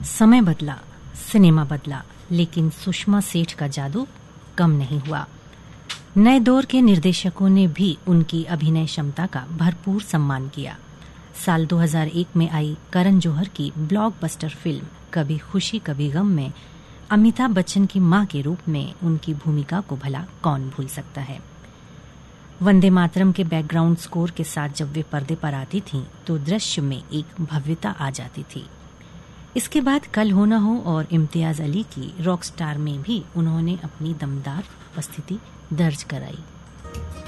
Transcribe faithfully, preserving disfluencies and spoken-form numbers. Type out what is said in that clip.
समय बदला, सिनेमा बदला, लेकिन सुषमा सेठ का जादू कम नहीं हुआ। नए दौर के निर्देशकों ने भी उनकी अभिनय क्षमता का भरपूर सम्मान किया। साल दो हज़ार एक में आई करण जौहर की ब्लॉकबस्टर फिल्म कभी खुशी कभी गम में अमिताभ बच्चन की मां के रूप में उनकी भूमिका को भला कौन भूल सकता है। वंदे मातरम के बैकग्राउंड स्कोर के साथ जब वे पर्दे पर आती थीं तो दृश्य में एक भव्यता आ जाती थी। इसके बाद कल हो न हो और इम्तियाज अली की रॉकस्टार में भी उन्होंने अपनी दमदार उपस्थिति दर्ज कराई।